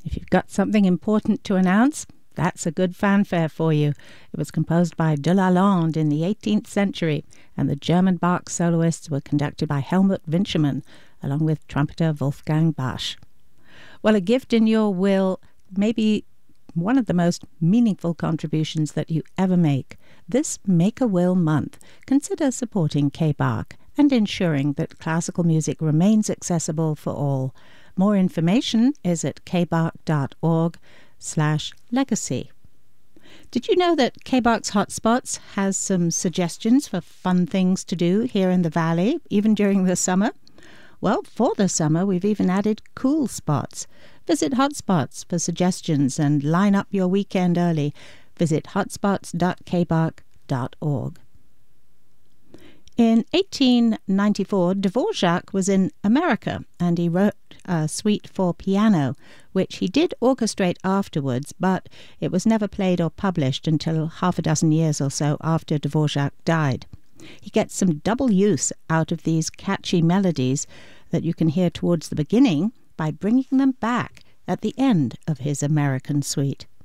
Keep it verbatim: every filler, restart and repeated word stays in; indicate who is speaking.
Speaker 1: If you've got something important to announce, that's a good fanfare for you. It was composed by de Lalande in the eighteenth century, and the German Bach soloists were conducted by Helmut Winchemann, along with trumpeter Wolfgang Basch. Well, a gift in your will may be one of the most meaningful contributions that you ever make. This Make a Will month, consider supporting K-Bach and ensuring that classical music remains accessible for all. More information is at kbach.org slash legacy. Did you know that K-Bach's Hotspots has some suggestions for fun things to do here in the Valley, even during the summer? Well, for the summer, we've even added cool spots. Visit Hotspots for suggestions and line up your weekend early. Visit hotspots dot k bach dot org. In eighteen ninety-four, Dvorak was in America, and he wrote a suite for piano, which he did orchestrate afterwards, but it was never played or published until half a dozen years or so after Dvorak died. He gets some double use out of these catchy melodies that you can hear towards the beginning by bringing them back at the end of his American suite.